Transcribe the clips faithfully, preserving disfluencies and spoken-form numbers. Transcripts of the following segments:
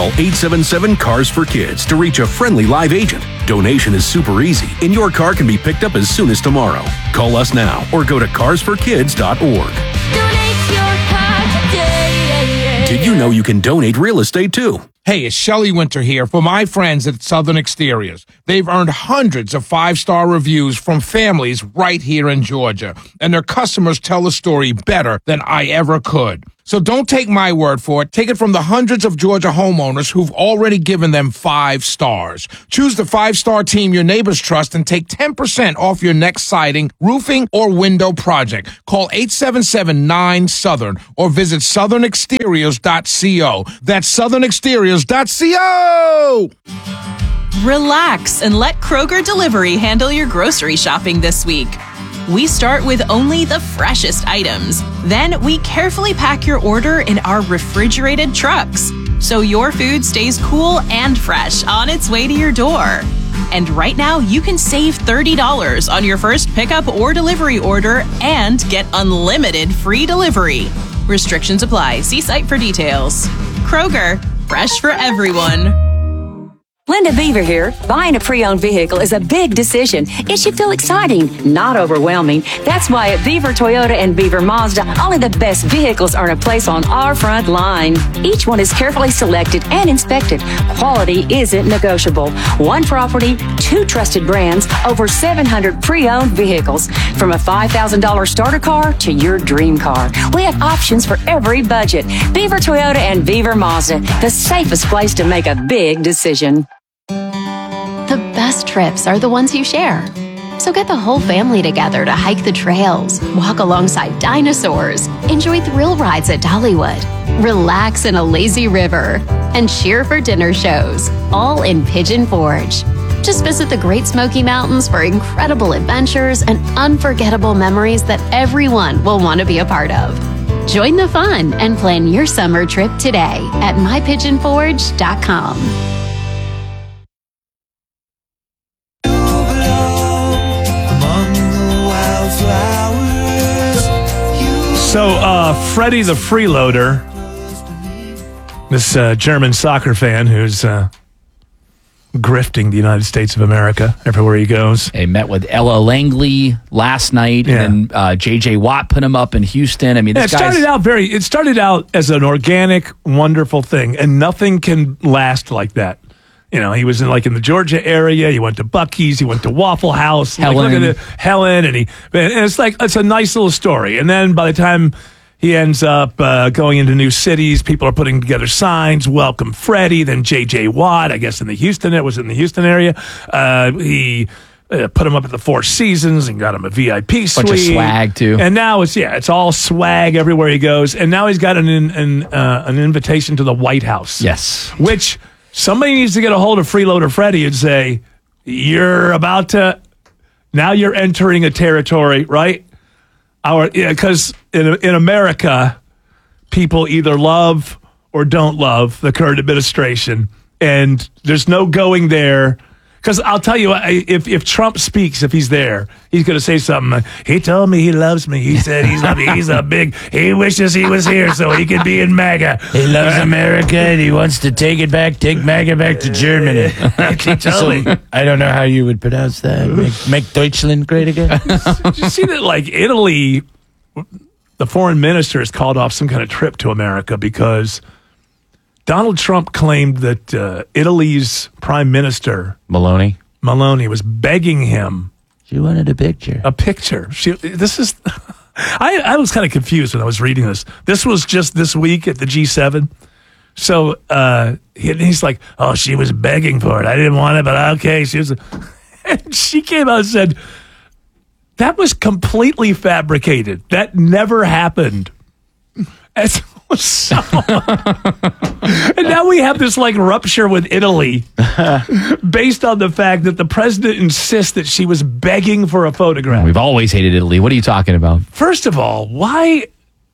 Call eight seven seven, C A R S for Kids to reach a friendly live agent. Donation is super easy, and your car can be picked up as soon as tomorrow. Call us now or go to cars for kids dot org. Donate your car today. Did you know you can donate real estate too? Hey, it's Shelley Winter here for my friends at Southern Exteriors. They've earned hundreds of five-star reviews from families right here in Georgia, and their customers tell the story better than I ever could. So don't take my word for it. Take it from the hundreds of Georgia homeowners who've already given them five stars. Choose the five-star team your neighbors trust and take ten percent off your next siding, roofing, or window project. Call eight seven seven, nine, Southern or visit southern exteriors dot co. That's southern exteriors dot co. Relax and let Kroger Delivery handle your grocery shopping this week. We start with only the freshest items. Then we carefully pack your order in our refrigerated trucks, so your food stays cool and fresh on its way to your door. And right now, you can save thirty dollars on your first pickup or delivery order and get unlimited free delivery. Restrictions apply. See site for details. Kroger, fresh for everyone. Linda Beaver here. Buying a pre-owned vehicle is a big decision. It should feel exciting, not overwhelming. That's why at Beaver Toyota and Beaver Mazda, only the best vehicles earn a place on our front line. Each one is carefully selected and inspected. Quality isn't negotiable. One property, two trusted brands, over seven hundred pre-owned vehicles. From a five thousand dollars starter car to your dream car. We have options for every budget. Beaver Toyota and Beaver Mazda, the safest place to make a big decision. The best trips are the ones you share. So get the whole family together to hike the trails, walk alongside dinosaurs, enjoy thrill rides at Dollywood, relax in a lazy river, and cheer for dinner shows, all in Pigeon Forge. Just visit the Great Smoky Mountains for incredible adventures and unforgettable memories that everyone will want to be a part of. Join the fun and plan your summer trip today at my pigeon forge dot com. So, uh, Freddie the Freeloader, this uh, German soccer fan who's uh, grifting the United States of America everywhere he goes. He met with Ella Langley last night, Yeah. and uh, J J. Watt put him up in Houston. I mean, Yeah, this it started guy's... out very. It started out as an organic, wonderful thing, and nothing can last like that. You know, he was in like in the Georgia area. He went to Buc-ee's. He went to Waffle House. Helen. Like, look at it, Helen, and he. And it's like it's a nice little story. And then by the time he ends up uh, going into new cities, people are putting together signs, welcome Freddie. Then J J. Watt, I guess in the Houston, it was in the Houston area. Uh, he uh, put him up at the Four Seasons and got him a V I P suite. Bunch of swag too. And now it's yeah, it's all swag everywhere he goes. And now he's got an an uh, an invitation to the White House. Yes, which. Somebody needs to get a hold of Freeloader Freddie and say, you're about to, now you're entering a territory, right? Our, because in, in America, people either love or don't love the current administration, and there's no going there. Because I'll tell you, if if Trump speaks, if he's there, he's going to say something like, he told me he loves me. He said he's, he's a big, he wishes he was here so he could be in MAGA. He loves America and he wants to take it back, take MAGA back to Germany. Totally. So, I don't know how you would pronounce that. Make, make Deutschland great again. Did you see that, like, Italy, the foreign minister has called off some kind of trip to America because Donald Trump claimed that uh, Italy's prime minister, Meloni, Meloni, was begging him. She wanted a picture. A picture. She, this is, I, I was kind of confused when I was reading this. This was just this week at the G seven. So uh, he, he's like, oh, she was begging for it. I didn't want it, but okay. She was. And she came out and said, that was completely fabricated. That never happened. As so, and now we have this like rupture with Italy based on the fact that the president insists that she was begging for a photograph. We've always hated Italy. What are you talking about? First of all, why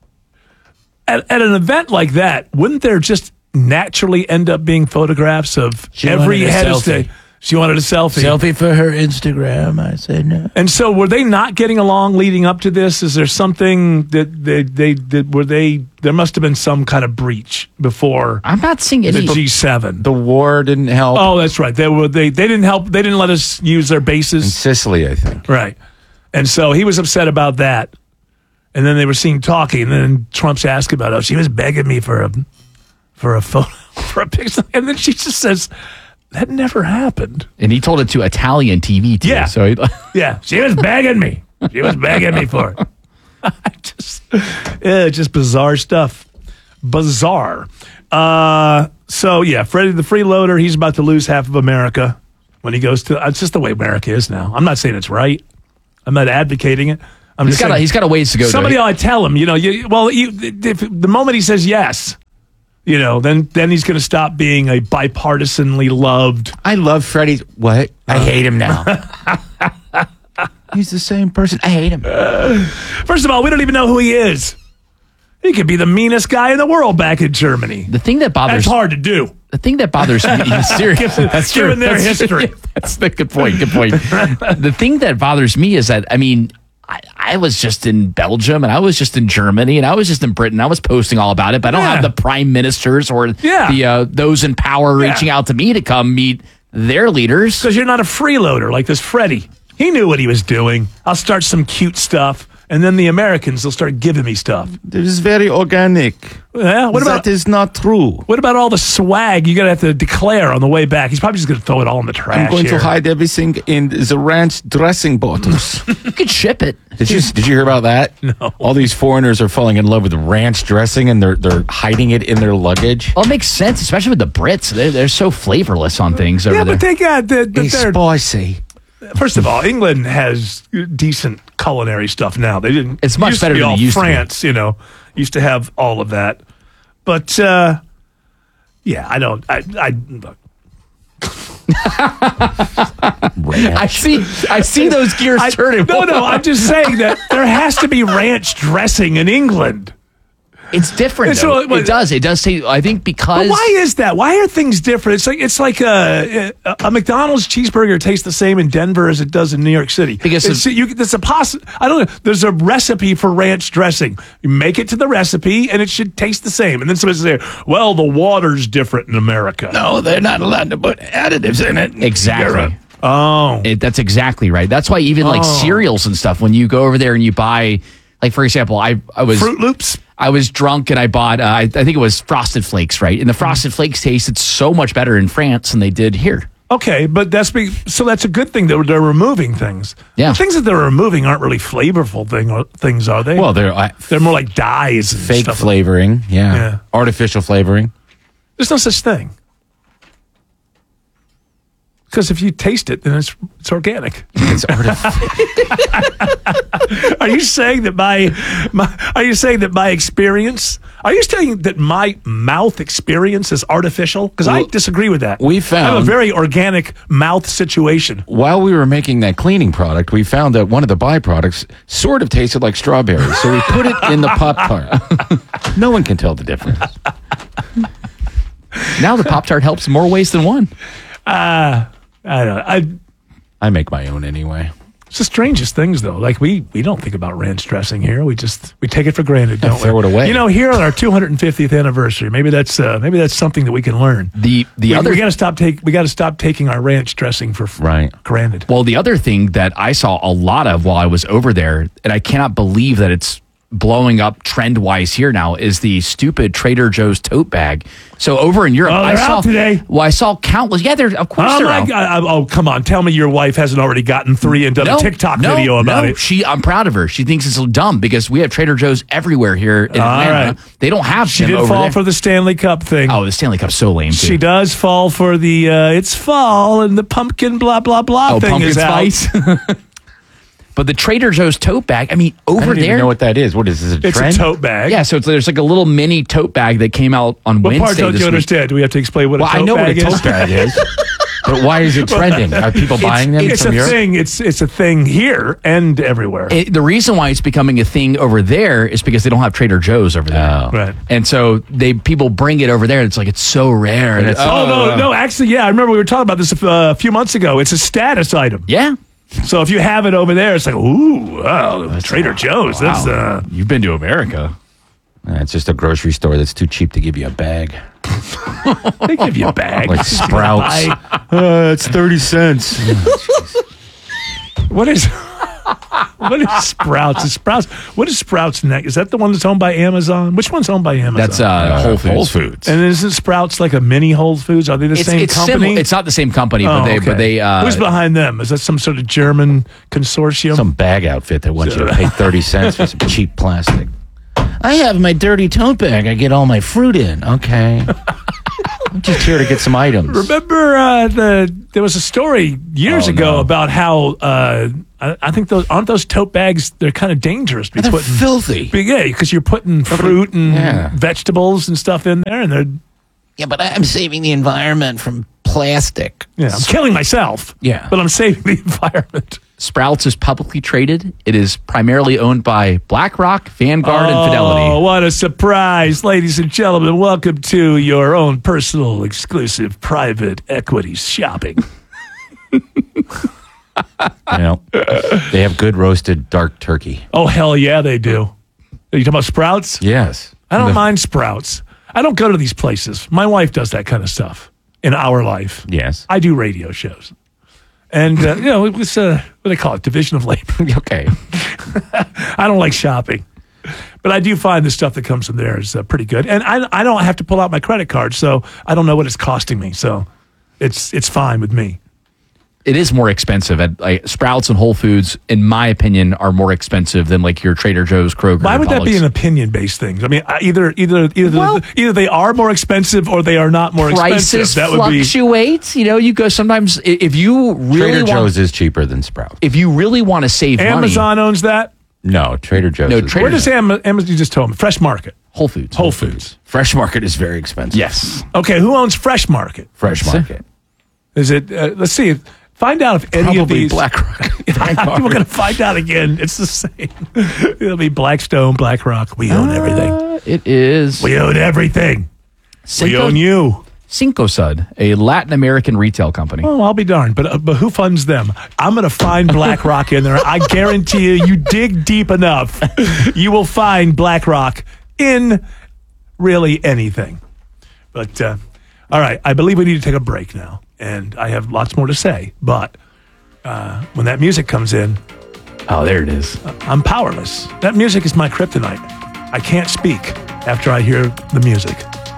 at, at an event like that, wouldn't there just naturally end up being photographs of She every wanted a head of selfie. state? She wanted a selfie. Selfie for her Instagram. I said no. And so, were they not getting along leading up to this? Is there something that they they did? Were they? There must have been some kind of breach before. I'm not seeing any. The G seven. The war didn't help. Oh, that's right. They were. They they didn't help. They didn't let us use their bases. In Sicily, I think. Right. And so he was upset about that. And then they were seen talking. And then Trump's asking about, oh, she was begging me for a for a photo for a picture. And then she just says, that never happened. And he told it to Italian T V too. Yeah. So he, yeah. She was begging me. She was begging me for it. I just, yeah, just bizarre stuff. Bizarre. Uh, so, yeah, Freddie the freeloader, he's about to lose half of America when he goes to, it's just the way America is now. I'm not saying it's right. I'm not advocating it. I'm he's just got saying, a, he's got a ways to go. Somebody ought to tell him, you know, you, well, you, if, the moment he says yes, you know, then then he's going to stop being a bipartisanly loved. I love Freddie. What? I hate him now. He's the same person. I hate him. Uh, first of all, we don't even know who he is. He could be the meanest guy in the world back in Germany. The thing that bothers That's hard to do. The thing that bothers me, seriously, given, that's given true. their that's, history. That's the good point. Good point. The thing that bothers me is that I mean, I, I was just in Belgium and I was just in Germany and I was just in Britain. I was posting all about it, but I don't Yeah. have the prime ministers or Yeah. the uh, those in power Yeah. reaching out to me to come meet their leaders. Because you're not a freeloader like this Freddie. He knew what he was doing. I'll start some cute stuff, and then the Americans will start giving me stuff. This is very organic. Yeah, what about that is not true. what about all the swag you're gonna have to declare on the way back? He's probably just gonna throw it all in the trash. I'm going here. to hide everything in the ranch dressing bottles. You could ship it. Did you Did you hear about that? No. All these foreigners are falling in love with ranch dressing, and they're they're hiding it in their luggage. Well, it makes sense, especially with the Brits. They're, they're so flavorless on things over Yeah, there. but they got the, the It's they're- spicy. First of all, England has decent culinary stuff now. They didn't. It's much used to better be than it all used to be. France, you know, used to have all of that. But uh, yeah, I don't. I. I look, I see. I see those gears I, turning. no, no. I'm just saying that there has to be ranch dressing in England. It's different. And so, though. but- it does. It does take. I think because. But why is that? Why are things different? It's like it's like a, a, a McDonald's cheeseburger tastes the same in Denver as it does in New York City. Because it's, of- you, there's a poss- I don't know. There's a recipe for ranch dressing. You make it to the recipe, and it should taste the same. And then somebody say, "Well, the water's different in America." No, they're not allowed to put additives in it. Exactly. Oh, It, that's exactly right. That's why even like Oh. cereals and stuff, when you go over there and you buy, like for example, I I was Fruit Loops. I was drunk and I bought uh, I, I think it was Frosted Flakes, right? And the Frosted Flakes tasted so much better in France than they did here. Okay, but that's be- so that's a good thing that they're removing things. Yeah. The things that they're removing aren't really flavorful thing or, things, are they? Well, they're uh, they're more like dyes, and fake stuff. flavoring. Yeah. Yeah. Artificial flavoring. There's no such thing. Because if you taste it, then it's it's organic. It's artificial. Are you saying that my, my are you saying that my experience? Are you saying that my mouth experience is artificial? Because I Well, disagree with that. we I have a found- very organic mouth situation. While we were making that cleaning product, we found that one of the byproducts sort of tasted like strawberries. So we put it in the Pop Tart. No one can tell the difference. Now the Pop Tart helps in more ways than one. Uh, I don't know. I, I make my own anyway. it's the strangest things, though. Like we we don't think about ranch dressing here. We just we take it for granted, don't Throw we? it away. You know, here on our two hundred fiftieth anniversary, maybe that's uh, maybe that's something that we can learn. The the we, other we got to stop take we got to stop taking our ranch dressing for Right. granted. Well, the other thing that I saw a lot of while I was over there, and I cannot believe that it's blowing up trend wise here now, is the stupid Trader Joe's tote bag. So over in Europe, Oh, I they're saw out today. Well, I saw countless. Yeah, they're of course Oh they're my out. God! Oh, come on! Tell me your wife hasn't already gotten three and done a TikTok no, video about no. it. She, I'm proud of her. She thinks it's so dumb because we have Trader Joe's everywhere here in All Atlanta. right. They don't have She them did over fall there. for the Stanley Cup thing. Oh, the Stanley Cup's so lame. Too. She does fall for the uh, it's fall and the pumpkin blah blah blah Oh, thing pumpkin is out. spice. But the Trader Joe's tote bag, I mean, I over don't there. even know what that is. What is this? A It's trend? a tote bag. Yeah, so it's, there's like a little mini tote bag that came out on What Wednesday part don't this you week. understand? Do we have to explain what Well, a tote I know what bag a is? tote bag is. But why is it trending? Are people buying them It's from a Europe? thing. It's it's a thing here and everywhere. It, the reason why it's becoming a thing over there is because they don't have Trader Joe's over there. Oh. Right. And so they people bring it over there. And it's like it's so rare. And it's, Oh, no, no, actually, yeah, I remember we were talking about this uh, a few months ago. It's a status item. yeah. So if you have it over there, it's like, ooh, wow, Trader Joe's. That's uh, You've been to America. Uh, it's just a grocery store that's too cheap to give you a bag. they give you a bag. Like Sprouts. Buy- Uh, it's thirty cents. What is what is Sprouts? Is Sprouts? What is Sprouts next? Is that the one that's owned by Amazon? Which one's owned by Amazon? That's uh, Whole Foods. Whole Foods. And isn't Sprouts like a mini Whole Foods? Are they the It's, same it's company? similar. It's not the same company, but Oh, they okay. but they uh, Who's behind them? Is that some sort of German consortium? Some bag outfit that wants you to pay thirty cents for some cheap plastic. I have my dirty tote bag. I get all my fruit in. Okay. I'm just here to get some items. Remember uh, the there was a story years Oh, ago no. about how uh, I, I think those aren't those tote bags. They're kind of dangerous. to be They're putting- filthy. But yeah, because you're putting fruit and Yeah. vegetables and stuff in there, and they're Yeah, but I'm saving the environment from plastic. yeah, I'm killing myself. Yeah. but I'm saving the environment. Sprouts is publicly traded. It is primarily owned by BlackRock, Vanguard, and Oh, Fidelity. what a surprise, ladies and gentlemen! Welcome to your own personal, exclusive, private equities shopping. You know, they have good roasted dark turkey. Oh hell yeah, they do. Are you talking about Sprouts? Yes. I don't The- mind Sprouts. I don't go to these places. My wife does that kind of stuff in our life. Yes. I do radio shows. And, uh, you know, it was, uh, what do they call it? Division of labor. Okay. I don't like shopping. But I do find the stuff that comes from there is uh, pretty good. And I, I don't have to pull out my credit card, so I don't know what it's costing me. So it's it's fine with me. It is more expensive. At like Sprouts and Whole Foods, in my opinion, are more expensive than like your Trader Joe's, Kroger. Why would that be Publix. an opinion-based thing? I mean, I- either either either Well- either they are more expensive or they are not more Prices expensive. That would be fluctuate. You know, you go sometimes i- if you really Trader want, Joe's is cheaper than Sprouts. if you really want to save money, Amazon owns that. No, Trader Joe's. No, is Trader Where does Am- Amazon? You just told me. Fresh Market. Whole Foods, Whole Foods. Fresh Market is very expensive. Yes, Okay, who owns Fresh Market? Fresh Market. Is it? Uh, let's see. Find out if any of Probably these. BlackRock. We're going to find out again. It's the same. It'll be Blackstone, BlackRock. We own everything. Uh, it is. We own everything. We Cinco, own you. Cincosud, a Latin American retail company. Oh, I'll be darned. But uh, but who funds them? I'm going to find BlackRock in there. I guarantee you, you dig deep enough, you will find BlackRock in really anything. But uh, all right, I believe we need to take a break now, and I have lots more to say. But uh, when that music comes in, Oh, there it is. I'm powerless. That music is my kryptonite. I can't speak after I hear the music.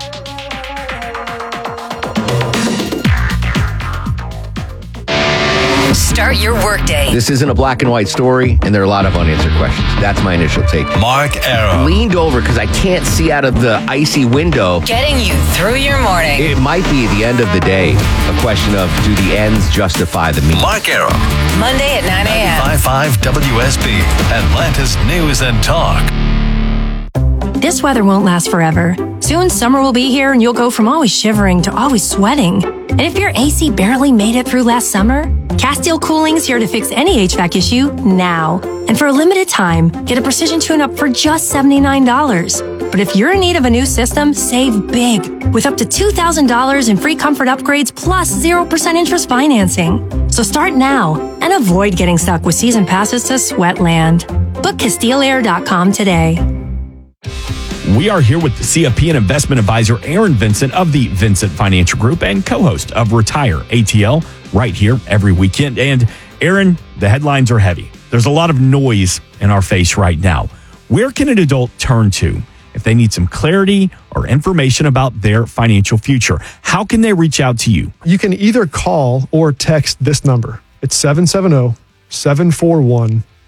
Start your workday. This isn't a black and white story, and there are a lot of unanswered questions. That's my initial take. Mark Arrow. Leaned over because I can't see out of the icy window. Getting you through your morning. It might be the end of the day. A question of, do the ends justify the means? Mark Arrow. Monday at nine a.m. ninety-five point five W S B, Atlanta's News and Talk. This weather won't last forever. Soon summer will be here and you'll go from always shivering to always sweating. And if your A C barely made it through last summer, Castile Cooling's here to fix any H V A C issue now. And for a limited time, get a precision tune-up for just seventy-nine dollars. But if you're in need of a new system, save big with up to two thousand dollars in free comfort upgrades plus zero percent interest financing. So start now and avoid getting stuck with season passes to Sweatland. Book Castile Air dot com today. We are here with C F P and investment advisor Aaron Vincent of the Vincent Financial Group and co-host of Retire A T L right here every weekend. And Aaron, the headlines are heavy. There's a lot of noise in our face right now. Where can an adult turn to if they need some clarity or information about their financial future? How can they reach out to you? You can either call or text this number. It's seven seven zero, seven four one,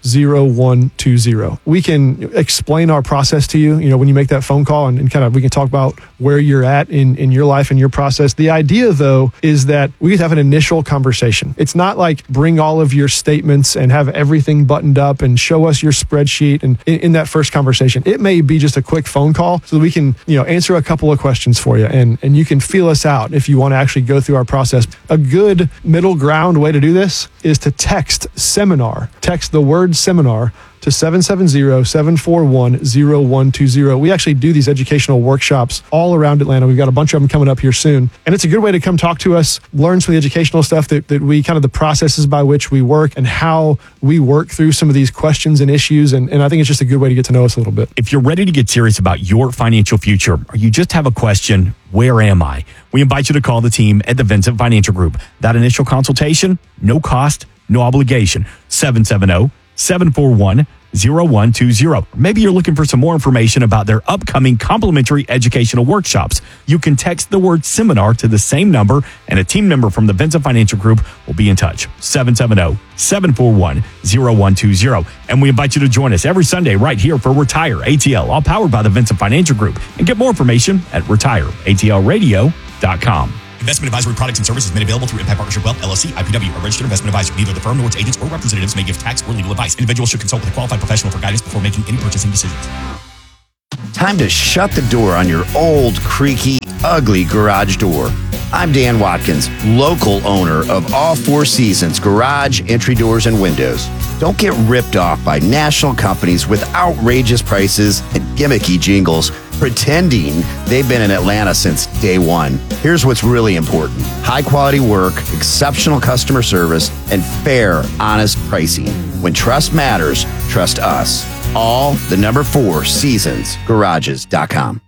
zero one two zero. We can explain our process to you, you know, when you make that phone call, and, and kind of we can talk about where you're at in, in your life and your process. The idea, though, is that we have an initial conversation. It's not like bring all of your statements and have everything buttoned up and show us your spreadsheet. And in, in that first conversation, it may be just a quick phone call so that we can, you know, answer a couple of questions for you, and, and you can feel us out if you want to actually go through our process. A good middle ground way to do this is to text seminar. Text the word seminar to seven seven zero, seven four one, zero one two zero. We actually do these educational workshops all around Atlanta. We've got a bunch of them coming up here soon. And it's a good way to come talk to us, learn some of the educational stuff that, that we kind of the processes by which we work and how we work through some of these questions and issues. And, and I think it's just a good way to get to know us a little bit. If you're ready to get serious about your financial future, or you just have a question, where am I? We invite you to call the team at the Vincent Financial Group. That initial consultation, no cost, no obligation. seven seven zero, seven four one, zero one two zero. Maybe you're looking for some more information about their upcoming complimentary educational workshops. You can text the word seminar to the same number, and a team member from the Vincent Financial Group will be in touch. seven seven zero, seven four one, zero one two zero. And we invite you to join us every Sunday right here for Retire A T L, all powered by the Vincent Financial Group. And get more information at retire a t l radio dot com. Investment advisory products and services made available through Impact Partnership Wealth, L L C, I P W, a registered investment advisor. Neither the firm nor its agents or representatives may give tax or legal advice. Individuals should consult with a qualified professional for guidance before making any purchasing decisions. Time to shut the door on your old, creaky, ugly garage door. I'm Dan Watkins, local owner of All Four Seasons Garage, Entry Doors, and Windows. Don't get ripped off by national companies with outrageous prices and gimmicky jingles pretending they've been in Atlanta since day one. Here's what's really important: high quality work, exceptional customer service, and fair, honest pricing. When trust matters, trust us. All the number four seasons garages dot com.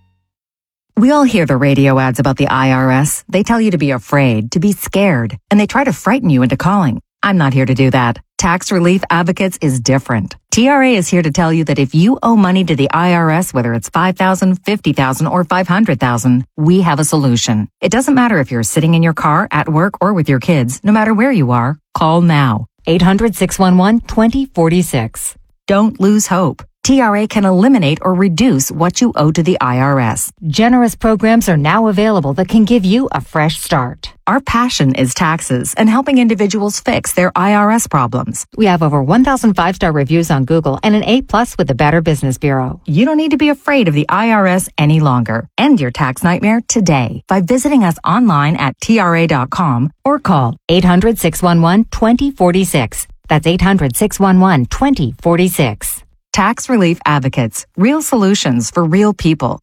We all hear the radio ads about the I R S. They tell you to be afraid, to be scared, and they try to frighten you into calling. I'm not here to do that. Tax Relief Advocates is different. T R A is here to tell you that if you owe money to the I R S, whether it's five thousand dollars, fifty thousand dollars, or five hundred thousand dollars, we have a solution. It doesn't matter if you're sitting in your car, at work, or with your kids. No matter where you are, call now. eight hundred, six one one, two zero four six. Don't lose hope. T R A can eliminate or reduce what you owe to the I R S. Generous programs are now available that can give you a fresh start. Our passion is taxes and helping individuals fix their I R S problems. We have over one thousand five-star reviews on Google and an A plus with the Better Business Bureau. You don't need to be afraid of the I R S any longer. End your tax nightmare today by visiting us online at T R A dot com or call eight hundred, six one one, two zero four six. That's eight hundred, six one one, two zero four six. Tax Relief Advocates. Real solutions for real people.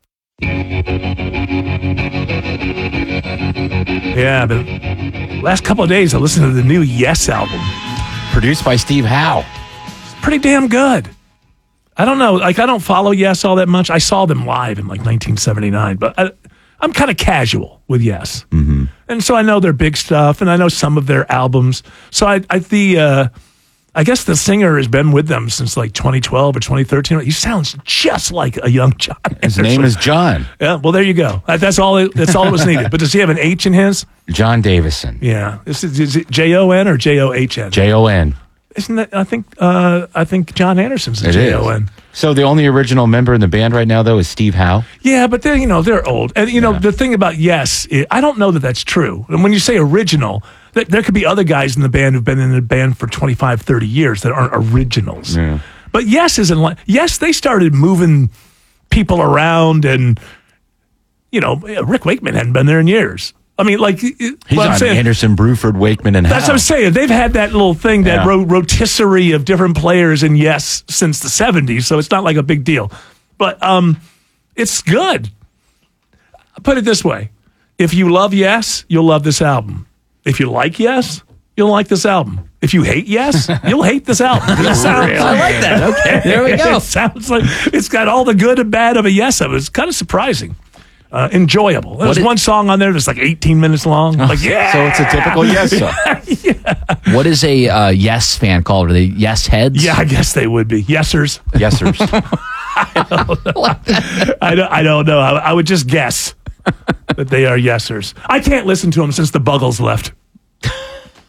Yeah, the last couple of days I listened to the new Yes album. Produced by Steve Howe. It's pretty damn good. I don't know. Like, I don't follow Yes all that much. I saw them live in like nineteen seventy-nine, but I, I'm kind of casual with Yes. Mm-hmm. And so I know their big stuff, and I know some of their albums. So I, I the... Uh, I guess the singer has been with them since like twenty twelve or twenty thirteen. He sounds just like a young John His Anderson. name is John. Yeah, well, there you go. That's all. It, that's all it was needed. But does he have an H in his? John Davison. Yeah. Is it, is it J O N or J O H N? J O N. Isn't that? I think. Uh, I think John Anderson's a J O N. So the only original member in the band right now, though, is Steve Howe. Yeah, but they're you know they're old, and you know Yeah. the thing about Yes, is, I don't know that that's true. And when you say original, that there could be other guys in the band who've been in the band for twenty-five, thirty years that aren't originals. Yeah. But Yes isn't like Yes. They started moving people around, and you know Rick Wakeman hadn't been there in years. I mean, like He's well, I'm on saying, Anderson, Bruford, Wakeman, and that's Howe. what I'm saying. They've had that little thing, that Yeah. ro- rotisserie of different players in Yes since the seventies, so it's not like a big deal. But um, it's good. Put it this way. If you love Yes, you'll love this album. If you like Yes, you'll like this album. If you hate Yes, you'll hate this album. It sounds, Really? I like that. Okay. There we go. It sounds like it's got all the good and bad of a Yes album. It's kind of surprising. Uh, enjoyable. There's What one song on there that's like eighteen minutes long. Like, yeah. So it's a typical Yes song. What is a uh, Yes fan called? Are they Yes heads? Yeah, I guess they would be. Yesers. Yesers. I don't know. I don't, I don't know. I, I would just guess that they are Yesers. I can't listen to them since the Buggles left.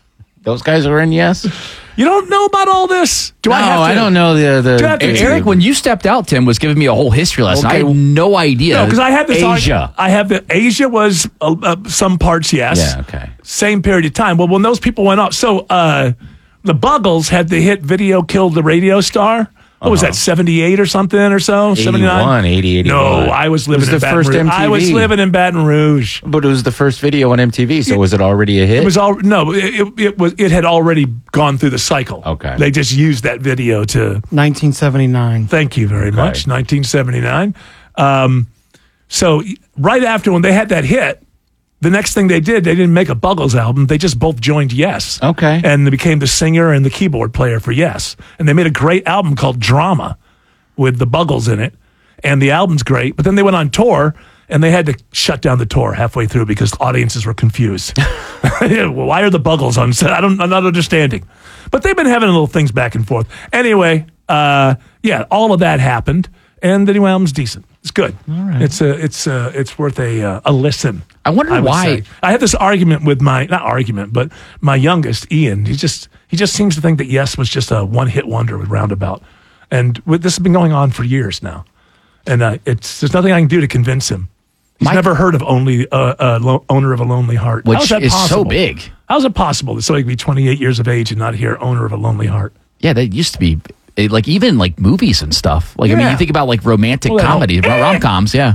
Those guys are in Yes. You don't know about all this? Do no, I have to? I don't know the the. Do I have to Eric, when you stepped out, Tim was giving me a whole history lesson. Okay. I had no idea. No, because I had this. Asia. I have the Asia was uh, uh, some parts, yes. Yeah, okay. Same period of time. Well, when those people went off, so uh, the Buggles had the hit "Video Killed the Radio Star." What was Uh-huh. that, seventy-eight or something or so? seventy-nine? eighty-one, eighty, eighty-one. No, I was It living was in the Baton first Rouge. M T V. I was living in Baton Rouge. But it was the first video on M T V, so was it already a hit? It was all no. It, it, it was. It had already gone through the cycle. Okay. They just used that video to. nineteen seventy-nine. Thank you very much. nineteen seventy-nine. Um, so right after when they had that hit, the next thing they did, they didn't make a Buggles album. They just both joined Yes. Okay. And they became the singer and the keyboard player for Yes. And they made a great album called Drama with the Buggles in it. And the album's great. But then they went on tour and they had to shut down the tour halfway through because audiences were confused. Well, why are the Buggles on set? I don't, I'm not understanding. But they've been having little things back and forth. Anyway, uh, yeah, all of that happened. And the new album's decent. It's good. All right. It's a, it's a, it's worth a uh, a listen. I wonder would why. say. I had this argument with my not argument, but my youngest Ian. He just he just seems to think that Yes was just a one hit wonder with Roundabout, and with, this has been going on for years now. And uh, it's there's nothing I can do to convince him. He's My- never heard of only uh, uh, lo- owner of a lonely heart, Which How's that is so possible? big. How's it possible that somebody can be twenty-eight years of age and not hear owner of a lonely heart? Yeah, that used to be it, like even like movies and stuff. Like I mean, Yeah. you think about like romantic Well, comedy, rom coms. Yeah,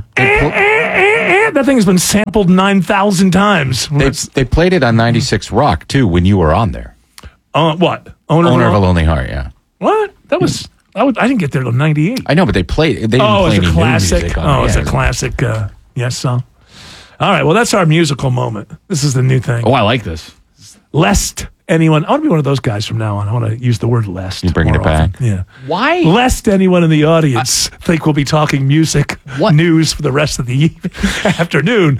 That thing has been sampled nine thousand times. They, they played it on ninety-six Rock, too, when you were on there. Uh, what owner, Owner of of a a Lonely Heart, yeah. What? That was I, would, I didn't get there till ninety-eight. I know, but they played They didn't Oh, play it's any a new classic. music on Oh, it. it's Yeah. a classic uh, Yes song. All right, well, that's our musical moment. This is the new thing. Oh, I like this. Lest anyone, I want to be one of those guys from now on. I want to use the word lest. You bringing more it back? often. Yeah. Why? Lest anyone in the audience think we'll be talking music news for the rest of the afternoon.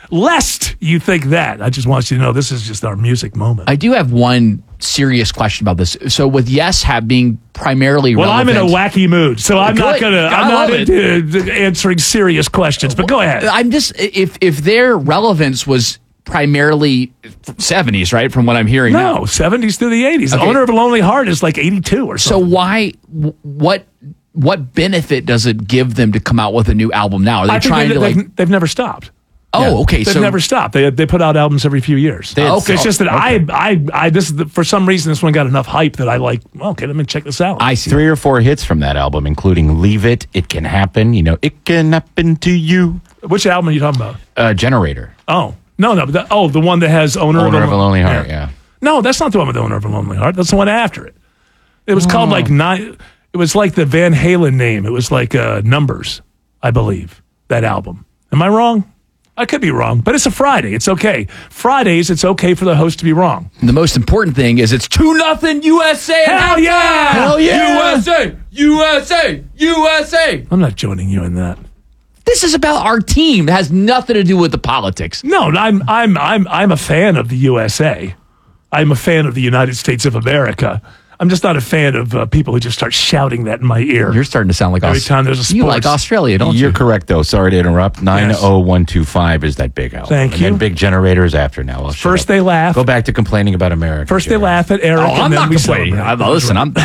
Lest you think that. I just want you to know this is just our music moment. I do have one serious question about this. So with Yes have being primarily Well, relevant, I'm in a wacky mood, so I'm not Good. gonna. I I'm not love it. into answering serious questions. But go ahead. I'm just if if their relevance was primarily seventies, right? From what I'm hearing No, now. seventies through the eighties. Okay. The Owner of a Lonely Heart is like eighty-two or So something. why wh- what what benefit does it give them to come out with a new album now? Are they I think trying they, to like they've, they've never stopped. Oh, okay. They've so never stopped. They they put out albums every few years. They- okay. It's just that okay. I I I this is the, for some reason this one got enough hype that I like. Well, okay, let me check this out. I see. Three or four hits from that album, including Leave It, It Can Happen, you know, It Can Happen to You. Which album are you talking about? Uh, Generator. Oh no no. The, oh, the one that has Owner, Owner of, of a Lonely Heart, yeah. No, that's not the one with Owner of a Lonely Heart. That's the one after it. It was called Oh. like nine. It was like the Van Halen name. It was like uh, Numbers, I believe. That album. Am I wrong? I could be wrong, but it's a Friday. It's okay. Fridays, it's okay for the host to be wrong. The most important thing is it's two nothing U S A. Hell yeah! Hell yeah! U S A! U S A! U S A! I'm not joining you in that. This is about our team. It has nothing to do with the politics. No, I'm I'm I'm I'm a fan of the U S A. I'm a fan of the United States of America. I'm just not a fan of uh, people who just start shouting that in my ear. You're starting to sound like every Aus- time there's a sports. You like Australia, don't You're you? correct, though. Sorry to interrupt. nine oh one two five is that big album. Thank and you. then Big Generator is after now. I'll shut First up. they laugh. Go back to complaining about America. First they Jerry. laugh at Eric, Oh, and I'm then not we complaining. celebrate. I'm, listen, I'm,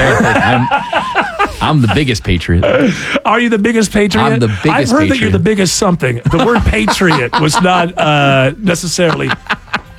I'm I'm the biggest patriot. Are you the biggest patriot? I'm the biggest I've heard that you're patriot. the biggest something. The word patriot was not uh, necessarily